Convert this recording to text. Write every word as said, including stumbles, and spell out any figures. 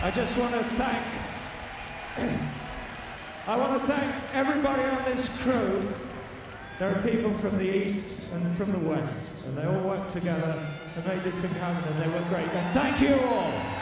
I just want to thank, I want to thank everybody on this crew. There are people from the East and from the West, and they all worked together and made this thing happen, and they were great. And thank you all.